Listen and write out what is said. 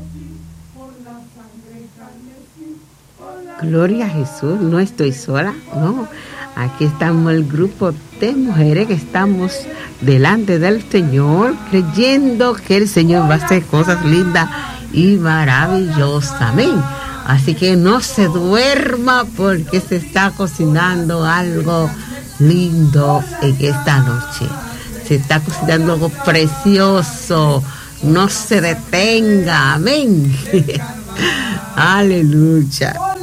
Gloria a Jesús, no estoy sola, no. Aquí estamos el grupo de mujeres que estamos delante del Señor, creyendo que el Señor va a hacer cosas lindas y maravillosas. Amén. Así que no se duerma porque se está cocinando algo lindo en esta noche. Se está cocinando algo precioso. No se detenga. Amén. Aleluya.